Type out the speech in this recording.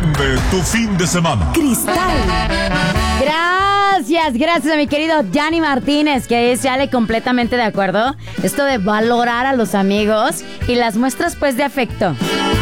Enciende tu fin de semana. Cristal. Gracias a mi querido Gianni Martínez, que sale completamente de acuerdo. Esto de valorar a los amigos y las muestras pues de afecto.